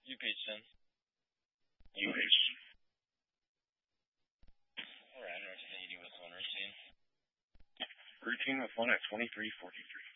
UPH 10. UH. Alright, I was 80 with one routine. Routine with one at 23:43.